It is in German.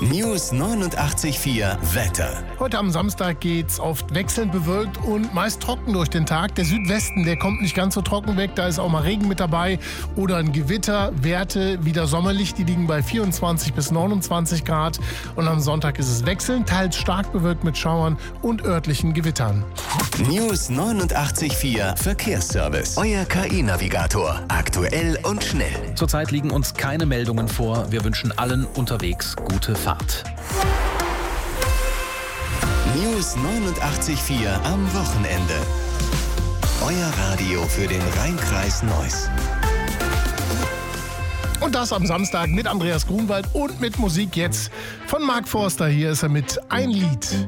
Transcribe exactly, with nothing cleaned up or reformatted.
News neunundachtzig Komma vier Wetter. Heute am Samstag geht's oft wechselnd bewölkt und meist trocken durch den Tag. Der Südwesten, der kommt nicht ganz so trocken weg. Da ist auch mal Regen mit dabei oder ein Gewitter. Werte wieder sommerlich, die liegen bei vierundzwanzig bis neunundzwanzig Grad. Und am Sonntag ist es wechselnd, teils stark bewölkt mit Schauern und örtlichen Gewittern. News neunundachtzig Komma vier Verkehrsservice. Euer K I-Navigator. Aktuell und schnell. Zurzeit liegen uns keine Meldungen vor. Wir wünschen allen unterwegs gute Fahrt. News neunundachtzig Komma vier am Wochenende. Euer Radio für den Rheinkreis Neuss. Und das am Samstag mit Andreas Grunwald und mit Musik jetzt von Mark Forster. Hier ist er mit Ein Lied.